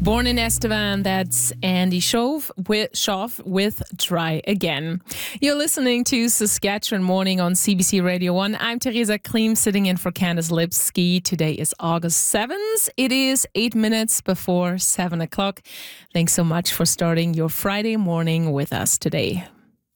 Born in Estevan, that's Andy Schoff with Try Again. You're listening to Saskatchewan Morning on CBC Radio 1. I'm Theresa Klim, sitting in for Candace Lipsky. Today is August 7th. It is 8 minutes before 7 o'clock. Thanks so much for starting your Friday morning with us today.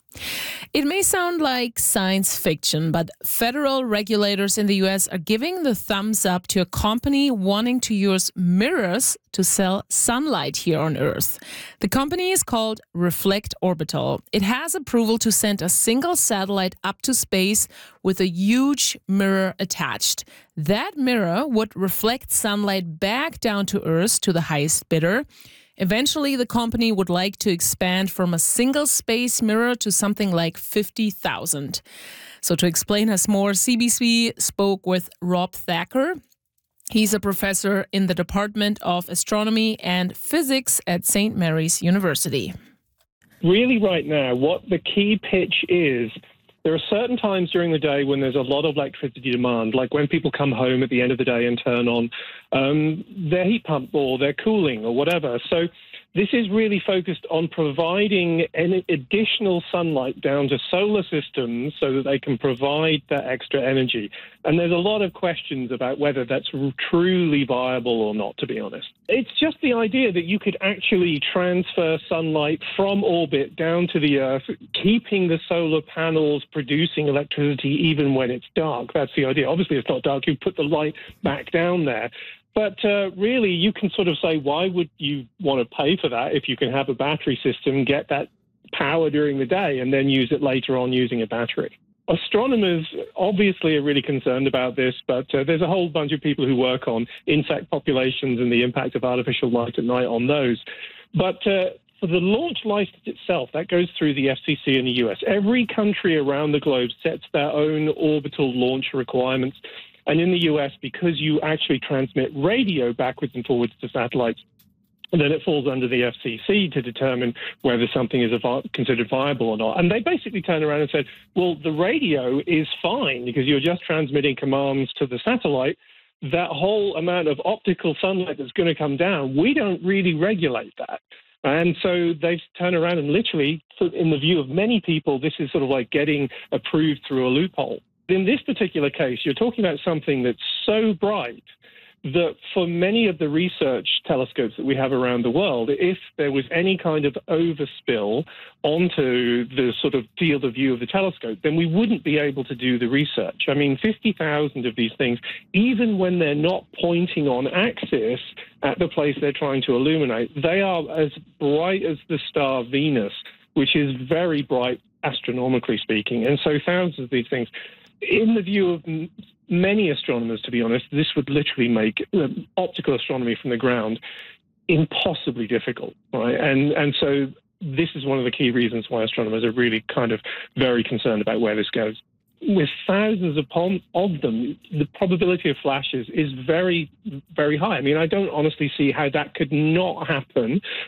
It may sound like science fiction, but federal regulators in the U.S. are giving the thumbs up to a company wanting to use mirrors to sell sunlight here on Earth. The company is called Reflect Orbital. It has approval to send a single satellite up to space with a huge mirror attached. That mirror would reflect sunlight back down to Earth to the highest bidder. Eventually, the company would like to expand from a single space mirror to something like 50,000. So to explain us more, CBC spoke with Rob Thacker. He's a professor in the Department of Astronomy and Physics at St. Mary's University. Really right now, what the key pitch is, there are certain times during the day when there's a lot of electricity demand, like when people come home at the end of the day and turn on their heat pump or their cooling or whatever. So this is really focused on providing an additional sunlight down to solar systems so that they can provide that extra energy. And there's a lot of questions about whether that's truly viable or not, to be honest. It's just the idea that you could actually transfer sunlight from orbit down to the Earth, keeping the solar panels producing electricity even when it's dark. That's the idea. Obviously, it's not dark. You put the light back down there. But really, you can sort of say, why would you want to pay for that if you can have a battery system, get that power during the day, and then use it later on using a battery? Astronomers obviously are really concerned about this, but there's a whole bunch of people who work on insect populations and the impact of artificial light at night on those. But for the launch license itself, that goes through the FCC in the US. Every country around the globe sets their own orbital launch requirements. And in the US, because you actually transmit radio backwards and forwards to satellites, then it falls under the FCC to determine whether something is considered viable or not. And they basically turn around and said, well, the radio is fine because you're just transmitting commands to the satellite. That whole amount of optical sunlight that's going to come down, we don't really regulate that. And so they've turned around and literally, in the view of many people, this is sort of like getting approved through a loophole. In this particular case, you're talking about something that's so bright that for many of the research telescopes that we have around the world, if there was any kind of overspill onto the sort of field of view of the telescope, then we wouldn't be able to do the research. I mean, 50,000 of these things, even when they're not pointing on axis at the place they're trying to illuminate, they are as bright as the star Venus, which is very bright astronomically speaking. And so thousands of these things, in the view of many astronomers, to be honest, this would literally make optical astronomy from the ground impossibly difficult, right? And so this is one of the key reasons why astronomers are really kind of very concerned about where this goes. With thousands of them, the probability of flashes is very, very high. I mean, I don't honestly see how that could not happen